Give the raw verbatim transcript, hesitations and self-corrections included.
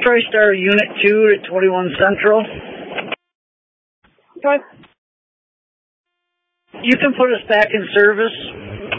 TriStar Unit two at twenty-one Central. Okay. You can put us back in service.